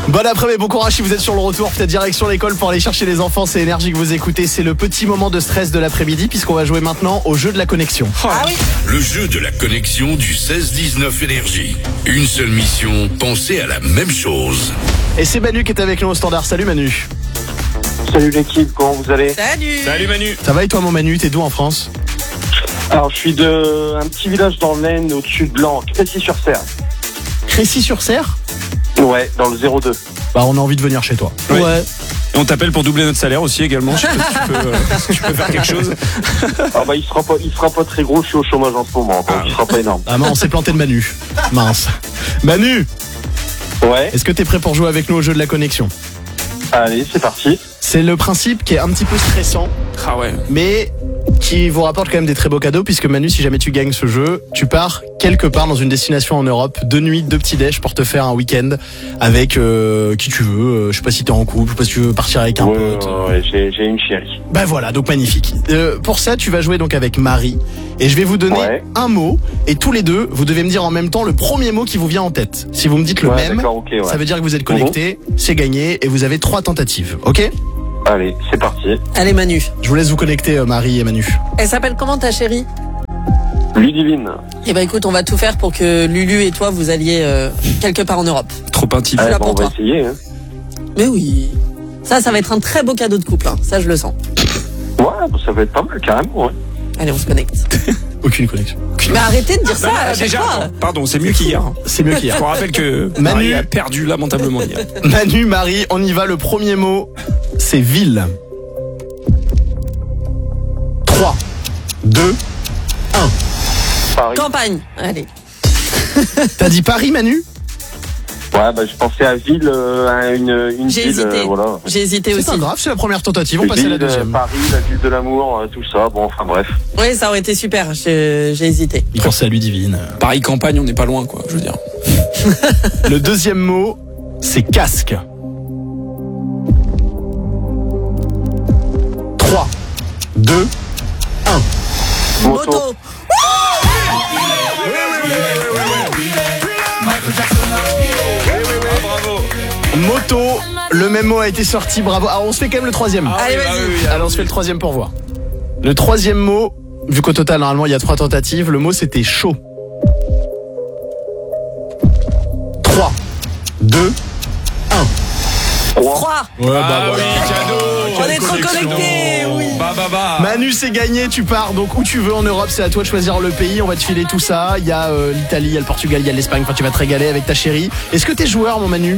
Bon après-midi, bon courage si vous êtes sur le retour, peut-être direction l'école pour aller chercher les enfants, c'est Énergie que vous écoutez, c'est le petit moment de stress de l'après-midi puisqu'on va jouer maintenant au jeu de la connexion. Ah oui. Le jeu de la connexion du 16-19 Énergie. Une seule mission, penser à la même chose. Et c'est Manu qui est avec nous au standard, salut Manu. Salut l'équipe, comment vous allez? Salut Manu. Ça va et toi mon Manu, t'es d'où en France? Alors je suis de un petit village dans l'Aisne, au-dessus de Lens, Crécy-sur-Serre. Crécy-sur-Serre? Ouais, dans le 02. Bah on a envie de venir chez toi. Oui. Ouais. Et on t'appelle pour doubler notre salaire aussi également. Je sais pas si tu peux faire quelque chose. Ah bah il sera pas très gros, je suis au chômage en ce moment, donc il sera pas énorme. Ah non, on s'est planté de Manu. Mince. Manu, Ouais, est-ce que t'es prêt pour jouer avec nous au jeu de la connexion? allez, c'est parti. C'est le principe qui est un petit peu stressant, Ah ouais. mais qui vous rapporte quand même des très beaux cadeaux, puisque Manu, si jamais tu gagnes ce jeu, tu pars quelque part dans une destination en Europe, 2 nuits, 2 petits déj pour te faire un week-end avec qui tu veux. Je sais pas si t'es en couple, je sais pas si tu veux partir avec un pote. Ouais, j'ai une chérie. Ben voilà, donc magnifique. Pour ça, tu vas jouer donc avec Marie, et je vais vous donner un mot, et tous les deux, vous devez me dire en même temps le premier mot qui vous vient en tête. Si vous me dites le même, d'accord, ok, ouais. ça veut dire que vous êtes connectés, c'est gagné, et vous avez 3 tentatives, ok? Allez, c'est parti. Allez Manu. Je vous laisse vous connecter, Marie et Manu. Elle s'appelle comment ta chérie? Ludivine. Eh ben écoute, on va tout faire pour que Lulu et toi vous alliez quelque part en Europe. Trop intime. là Bon, pour on va toi. essayer. Hein. Mais oui. Ça va être un très beau cadeau de couple, hein. Ça je le sens. Ouais, bah, ça va être pas mal, carrément. Ouais. Allez, on se connecte. Aucune connexion. Mais arrêtez de dire ça à chaque Déjà, fois. pardon, c'est mieux qu'hier. C'est mieux qu'hier. Je vous rappelle que Manu Marie a perdu lamentablement hier. Manu, Marie, on y va. Le premier mot, c'est ville. 3, 2, 1. Paris. Campagne. Allez. T'as dit Paris, Manu? Ouais, bah je pensais à ville, à une J'ai ville, hésité. voilà. J'ai hésité C'est aussi. pas grave, c'est la première tentative, on passe à la Ville, deuxième. Paris, la ville de l'amour, tout ça. Bon, enfin bref. Oui, ça aurait été super. J'ai hésité. Il pensait à Ludivine. Paris campagne, on n'est pas loin quoi, je veux dire. Le deuxième mot, c'est casque. 3, 2, 1. Moto. Moto, le même mot a été sorti, bravo. Alors on se fait quand même le troisième. Allez, vas-y. Alors on se fait le troisième pour voir. Le troisième mot, vu qu'au total normalement il y a 3 tentatives, le mot c'était chaud. 3, 2, 1. 3. Ouais, Ah oui, cadeau. On est trop connectés, oui. Bah. Manu, c'est gagné, tu pars donc où tu veux en Europe, c'est à toi de choisir le pays, on va te filer tout ça. Il y a l'Italie, il y a le Portugal, il y a l'Espagne, enfin tu vas te régaler avec ta chérie. Est-ce que t'es joueur mon Manu?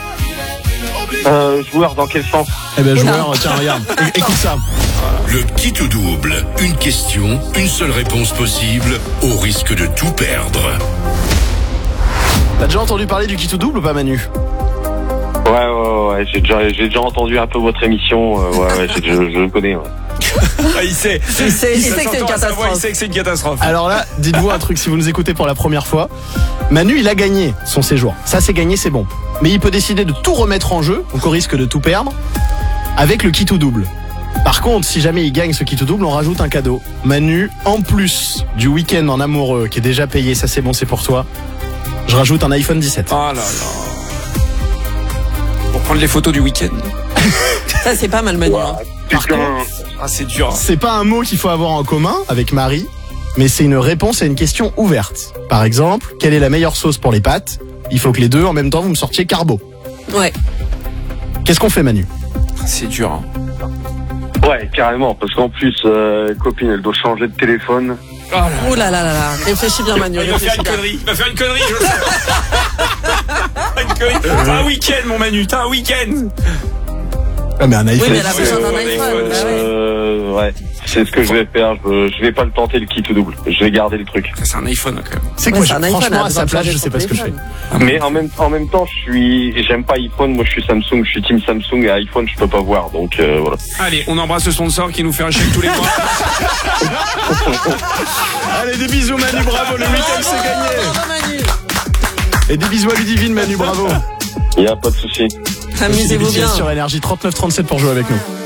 Joueur dans quel sens? Eh ben joueur, tiens regarde, écoute ça. Le qui tout double. Une question, une seule réponse possible, au risque de tout perdre. T'as déjà entendu parler du qui tout double ou pas Manu? Ouais, j'ai déjà entendu un peu votre émission. Je le connais. Ouais. Ah, il sait. Il sait que c'est une s'entend à sa voix, catastrophe. il sait que c'est une catastrophe. Alors là, dites-vous un truc si vous nous écoutez pour la première fois. Manu, il a gagné son séjour. Ça, c'est gagné, c'est bon. Mais il peut décider de tout remettre en jeu, donc au risque de tout perdre, avec le qui tout double. Par contre, si jamais il gagne ce qui tout double, on rajoute un cadeau. Manu, en plus du week-end en amoureux qui est déjà payé, ça c'est bon, c'est pour toi. Je rajoute un iPhone 17. Oh là là. Pour prendre les photos du week-end. Ça, c'est pas mal, Manu. Hein. Par contre, Ah, c'est dur. c'est pas un mot qu'il faut avoir en commun avec Marie, mais c'est une réponse à une question ouverte. Par exemple, quelle est la meilleure sauce pour les pâtes? Il faut que les deux, en même temps, vous me sortiez carbo. Ouais. Qu'est-ce qu'on fait, Manu? C'est dur. Hein. Ouais, carrément. Parce qu'en plus, copine, elle doit changer de téléphone. Oh là. Ouh là là là là. Réfléchis bien, Manu. Il va faire Réfléchis une bien. connerie. Il va faire une connerie, je le sais. Une connerie. T'as un week-end, mon Manu. T'as un week-end. Ah, mais un iPhone. Oui, mais elle a besoin d'un iPhone. Bah ouais. Ouais, c'est ce que je vais faire. Je vais pas le tenter le kit double. Je vais garder le truc. C'est un iPhone, quand même. C'est Ouais, quoi, c'est un iPhone, franchement, elle a à sa besoin de place, je changer sais pas son ce que je fais. téléphone. Mais en même temps, j'aime pas iPhone. Moi, je suis Samsung. Je suis team Samsung et iPhone, je peux pas voir. Donc voilà. Allez, on embrasse le sponsor qui nous fait un chèque tous les mois. Allez, des bisous, Manu, bravo, le week-end, c'est gagné. Bravo, Manu. Et des bisous à Ludivine, Manu, bravo. Y a pas de souci. Amusez-vous bien. Sur Énergie 3937 pour jouer avec nous.